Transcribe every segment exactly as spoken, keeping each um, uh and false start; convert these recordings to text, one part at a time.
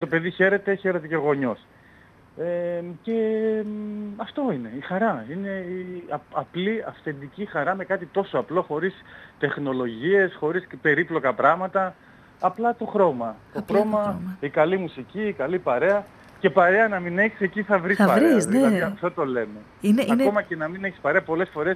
παιδί χαίρεται, χαίρεται και ο γονιός. Ε, και ε, αυτό είναι, η χαρά. Είναι η α, απλή, αυθεντική χαρά με κάτι τόσο απλό, χωρίς τεχνολογίες, χωρίς περίπλοκα πράγματα. Απλά το χρώμα. Το Απλά χρώμα, το χρώμα. η καλή μουσική, η καλή παρέα. Και παρέα να μην έχεις, εκεί θα βρεις θα παρέα. Βρεις, ναι. Δηλαδή αυτό το λέμε. Είναι, ακόμα είναι... και να μην έχεις παρέα, πολλές φορές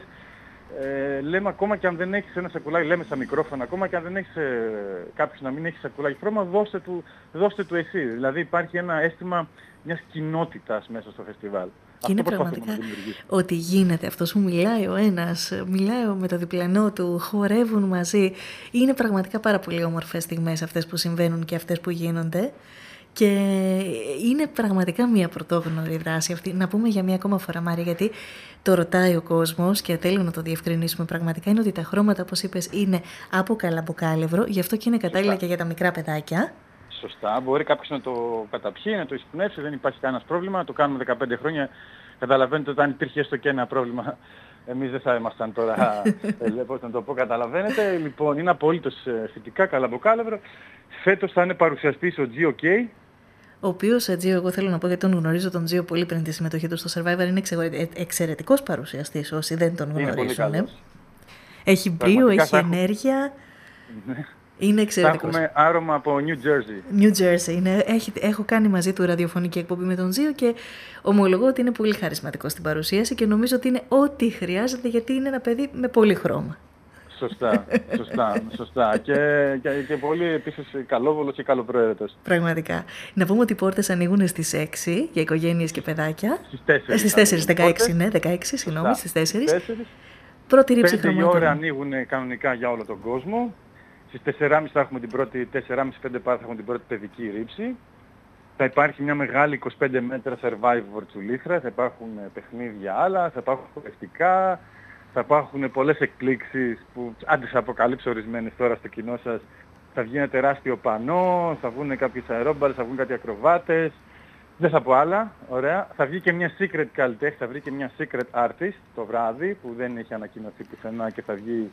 ε, λέμε ακόμα και αν δεν έχεις ένα σακουλάκι, λέμε στα μικρόφωνα, ακόμα και αν δεν έχεις ε, κάποιος να μην έχει σακουλάκι χρώμα, δώστε του, δώστε του εσύ. Δηλαδή υπάρχει ένα αίσθημα μιας κοινότητας μέσα στο φεστιβάλ. Και είναι πραγματικά ότι γίνεται αυτός που μιλάει ο ένας, μιλάει με το διπλανό του, χορεύουν μαζί. Είναι πραγματικά πάρα πολύ όμορφες στιγμές αυτές που συμβαίνουν και αυτές που γίνονται. Και είναι πραγματικά μια πρωτόγνωρη δράση αυτή. Να πούμε για μια ακόμα φορά, Μάρια, γιατί το ρωτάει ο κόσμος και θέλω να το διευκρινίσουμε πραγματικά, είναι ότι τα χρώματα, όπως είπες, είναι από καλαμποκάλευρο, γι' αυτό και είναι κατάλληλα και για τα μικρά παιδάκια. Σωστά. Μπορεί κάποιος να το καταπιεί, να το εισπνεύσει, δεν υπάρχει κανένας πρόβλημα. Το κάνουμε δεκαπέντε χρόνια. Καταλαβαίνετε ότι αν υπήρχε έστω και ένα πρόβλημα, εμείς δεν θα ήμασταν τώρα, πώς να το πω, καταλαβαίνετε. Λοιπόν, είναι απολύτως φυτικά, καλαμποκάλευρο. Φέτος θα είναι παρουσιαστής ο Τζι Ο Κέι. Ο οποίος, Τζίο, εγώ θέλω να πω, γιατί τον γνωρίζω τον Τζίο πολύ πριν τη συμμετοχή του στο Survivor, είναι εξαιρετικός παρουσιαστής, όσοι δεν τον γνωρίζουν. Ε. Έχει μπρίο, έχει ενέργεια. Ναι. Είναι εξαιρετικός. Θα έχουμε άρωμα από New Jersey. New Jersey. Είναι, έχει, έχω κάνει μαζί του ραδιοφωνική εκπομπή με τον Τζίο και ομολογώ ότι είναι πολύ χαρισματικό στην παρουσίαση και νομίζω ότι είναι ό,τι χρειάζεται, γιατί είναι ένα παιδί με πολύ χρώμα. Σωστά, σωστά, σωστά. Και, και, και πολύ επίσης καλόβολος και καλοπροαίρετος. Πραγματικά. Να πούμε ότι οι πόρτες ανοίγουν στις έξι για οικογένειες και παιδάκια. Στις τέσσερις. Στις τέσσερις, δεκαέξι, ναι, δεκαέξι, συγγνώμη, στις τέσσερις. Πρώτη ρήψη χρωμάτων. πέντε η ώρα ανοίγουν κανονικά για όλο τον κόσμο. Στις τέσσερις και μισή θα έχουμε την πρώτη, τέσσερις και μισή πέντε παρά θα έχουμε την πρώτη παιδική ρήψη. Θα υπάρχει μια μεγάλη είκοσι πέντε μέτρα Survivor τσουλήθρα, θα υπάρχουν παιχνίδια άλλα, θα υπάρχουν χορευτικά, θα υπάρχουν πολλές εκπλήξεις που αν τις αποκαλύψω ορισμένες τώρα στο κοινό σας. Θα βγει ένα τεράστιο πανό, θα βγουν κάποιες αερόμπαλες, θα βγουν κάποιοι ακροβάτες. Δεν θα πω άλλα, ωραία. Θα βγει και μια secret καλλιτέχνη, θα βρει και μια secret artist το βράδυ που δεν έχει ανακοινωθεί πουθενά και θα βγει...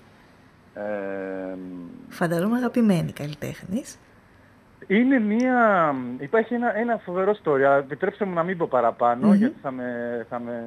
Ε, Φανταζόμαι αγαπημένη καλλιτέχνης. Είναι μια... Υπάρχει ένα, ένα φοβερό story. Επιτρέψτε μου να μην πω παραπάνω, mm-hmm. γιατί θα με... Θα με...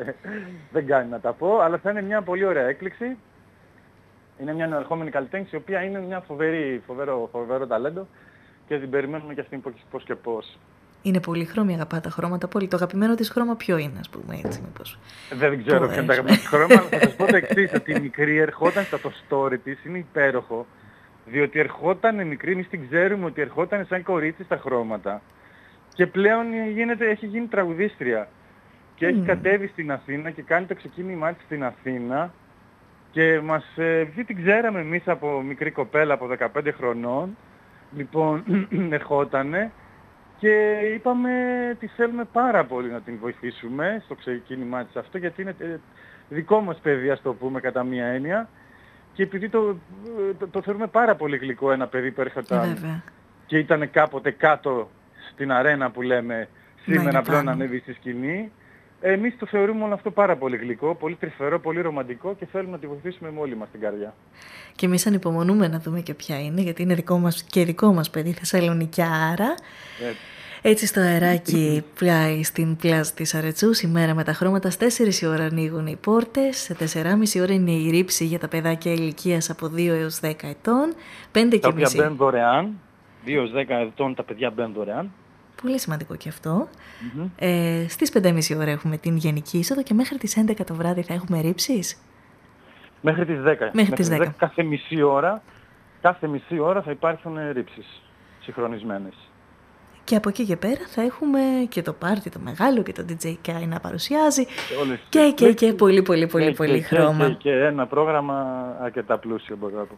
δεν κάνει να τα πω, αλλά θα είναι μια πολύ ωραία έκπληξη. Είναι μια ανερχόμενη καλλιτέχνη, η οποία είναι μια φοβερή, φοβερό, φοβερό ταλέντο και την περιμένουμε και αυτήν πώς και πώς. Είναι πολύ χρώμη, αγαπά τα χρώματα πολύ. Το αγαπημένο της χρώμα ποιο είναι, ας πούμε, έτσι μήπως? Δεν ξέρω ποιο είναι το αγαπημένο της χρώμα, αλλά θα σας πω το εξής, ότι η μικρή ερχόταν στα το story της, είναι υπέροχο. Διότι ερχόταν μικρή, εμείς την ξέρουμε ότι ερχόταν σαν κορίτσι στα χρώματα. Και πλέον γίνεται, έχει γίνει τραγουδίστρια. Και mm. έχει κατέβει στην Αθήνα και κάνει το ξεκίνημά της στην Αθήνα. Και μας, επειδή την ξέραμε εμείς από μικρή κοπέλα από δεκαπέντε χρονών, λοιπόν ερχότανε και είπαμε τι θέλουμε πάρα πολύ να την βοηθήσουμε στο ξεκίνημά της αυτό, γιατί είναι δικό μας παιδί, ας το πούμε κατά μία έννοια. Και επειδή το, το, το θεωρούμε πάρα πολύ γλυκό ένα παιδί που έρχονταν και ήταν κάποτε κάτω στην αρένα που λέμε, σήμερα πλέον ανέβει στη σκηνή, εμείς το θεωρούμε όλο αυτό πάρα πολύ γλυκό, πολύ τρυφερό, πολύ ρομαντικό και θέλουμε να τη βοηθήσουμε με όλη μας την καρδιά. Και εμείς ανυπομονούμε να δούμε και ποια είναι, γιατί είναι δικό μας και δικό μας παιδί, Θεσσαλονικιάρα. Έτσι. Έτσι στο αεράκι πλάι στην πλάζ της Αρετσού, σήμερα με τα χρώματα, στις τέσσερις η ώρα ανοίγουν οι πόρτες, σε τέσσερις και μισή ώρα είναι η ρήψη για τα παιδάκια ηλικίας από δύο έως δέκα ετών, πέντε και μισή. Τα οποία μπαίνουν δωρεάν, δύο έως δέκα ετών τα παιδιά μπαίνουν δωρεάν. Πολύ σημαντικό και αυτό. Mm-hmm. Ε, στις πέντε και μισή ώρα έχουμε την γενική είσοδο και μέχρι τις έντεκα το βράδυ θα έχουμε ρήψεις. Μέχρι τις δέκα. Μέχρι, μέχρι τις δέκα. δέκα. Κάθε μισή ώρα, κάθε μισή ώρα θα υπάρχουν ρήψεις συγχρονισμένες. Και από εκεί και πέρα θα έχουμε και το πάρτι το μεγάλο και το ντι τζέι Kai να παρουσιάζει και, και, και, και πολύ πολύ πολύ και, πολύ και, χρώμα. Και, και ένα πρόγραμμα αρκετά πλούσιο μπορώ να πω.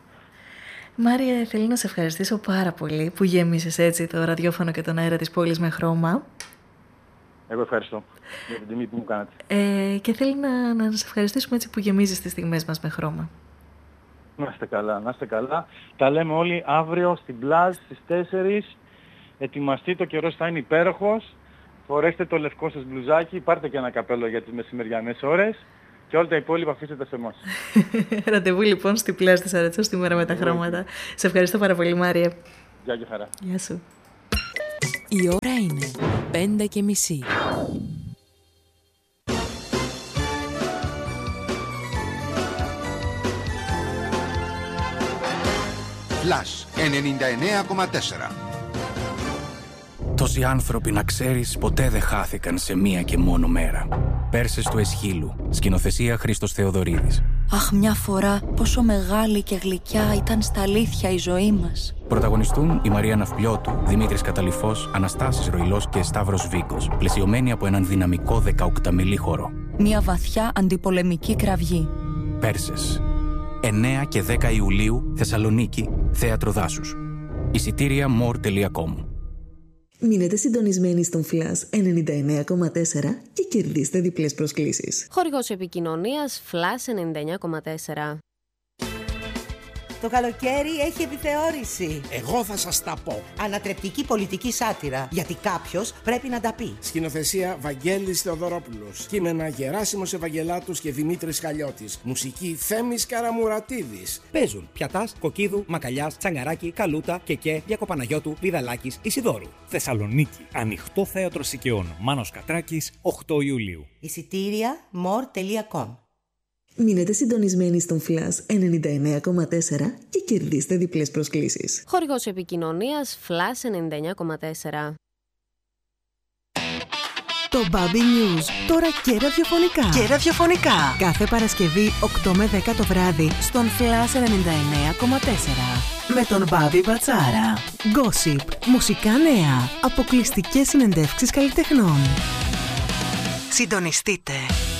Μάρια, θέλω να σε ευχαριστήσω πάρα πολύ που γέμισες έτσι το ραδιόφωνο και τον αέρα της πόλης με χρώμα. Εγώ ευχαριστώ για την τιμή που μου κάνατε. Ε, και θέλω να, να σε ευχαριστήσουμε έτσι που γεμίζεις τις στιγμές μας με χρώμα. Να είστε καλά, να είστε καλά. Τα λέμε όλοι αύριο στην Πλάζ στις τέσσερις. Ετοιμαστείτε, ο καιρός θα είναι υπέροχος. Φορέστε το λευκό σας μπλουζάκι, πάρτε και ένα καπέλο για τις μεσημεριανές ώρες και όλα τα υπόλοιπα αφήστε σε εμάς. Ραντεβού λοιπόν στη Πλάζ της Αρετσού, στη μέρα με τα χρώματα. Σε ευχαριστώ πάρα πολύ, Μάρια. Γεια και χαρά. Γεια σου. Η ώρα είναι πέντε και μισή. Flash ενενήντα εννέα κόμμα τέσσερα. Τόσοι άνθρωποι, να ξέρεις, ποτέ δεν χάθηκαν σε μία και μόνο μέρα. Πέρσες του Εσχύλου, σκηνοθεσία Χρήστος Θεοδωρίδης. Αχ, μια φορά πόσο μεγάλη και γλυκιά ήταν στα αλήθεια η ζωή μας. Πρωταγωνιστούν η Μαρία Ναυπλιώτου, Δημήτρης Καταλυφός, Αναστάσης Ροϊλός και Σταύρος Βίκος, πλαισιωμένοι από έναν δυναμικό δεκαοκταμιλή χορό. Μια βαθιά αντιπολεμική κραυγή. Πέρσες. εννέα και δέκα Ιουλίου, Θεσσαλονίκη, Θέατρο Δάσους. Εισιτήρια more τελεία com. Μείνετε συντονισμένοι στον Flash ενενήντα εννέα κόμμα τέσσερα και κερδίστε διπλές προσκλήσεις. Χορηγός επικοινωνίας Flash ενενήντα εννέα κόμμα τέσσερα. Το καλοκαίρι έχει επιθεώρηση. Εγώ θα σας τα πω. Ανατρεπτική πολιτική σάτυρα. Γιατί κάποιος πρέπει να τα πει. Σκηνοθεσία Βαγγέλης Θεοδωρόπουλος. Κείμενα Γεράσιμος Ευαγγελάτος και Δημήτρης Χαλιώτης. Μουσική Θέμης Καραμουρατίδης. Παίζουν Πιατάς, Κοκκίδου, Μακαλιάς, Τσαγκαράκη, Καλούτα, Κεκέ, Διακοπαναγιώτου, Βιδαλάκης, Ισιδώρου. Θεσσαλονίκη. Ανοιχτό Θέατρο Σικαιών. Μάνος Κατράκης, οκτώ Ιουλίου. Εισιτήρια more τελεία com. Μείνετε συντονισμένοι στον Flash ενενήντα εννέα κόμμα τέσσερα και κερδίστε διπλές προσκλήσεις. Χορηγός επικοινωνίας Flash ενενήντα εννέα κόμμα τέσσερα. Το Bobby News, τώρα και ραδιοφωνικά. Και ραδιοφωνικά. Κάθε Παρασκευή οκτώ με δέκα το βράδυ στον Flash ενενήντα εννέα κόμμα τέσσερα. Με τον Bobby Μπατσάρα. Gossip, μουσικά νέα, αποκλειστικές συνεντεύξεις καλλιτεχνών. Συντονιστείτε.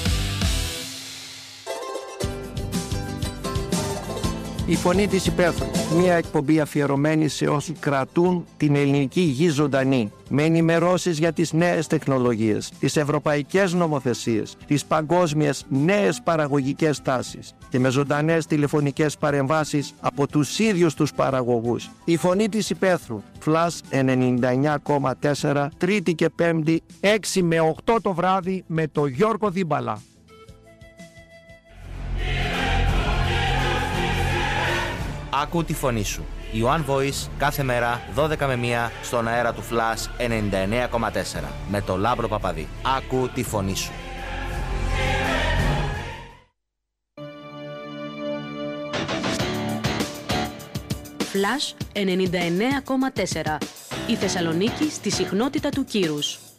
Η Φωνή της Υπαίθρου, μια εκπομπή αφιερωμένη σε όσους κρατούν την ελληνική γη ζωντανή, με ενημερώσεις για τις νέες τεχνολογίες, τις ευρωπαϊκές νομοθεσίες, τις παγκόσμιες νέες παραγωγικές τάσεις και με ζωντανές τηλεφωνικές παρεμβάσεις από τους ίδιους τους παραγωγούς. Η Φωνή της Υπαίθρου, Flash ενενήντα εννέα κόμμα τέσσερα, Τρίτη και Πέμπτη, έξι με οκτώ το βράδυ με το Γιώργο Δίμπαλα. Άκου τη φωνή σου. Η One Voice κάθε μέρα δώδεκα με μία στον αέρα του Flash ενενήντα εννέα κόμμα τέσσερα με το Λάμπρο Παπαδί. Άκου τη φωνή σου. Flash ενενήντα εννέα κόμμα τέσσερα. Η Θεσσαλονίκη στη συχνότητα του κύρους.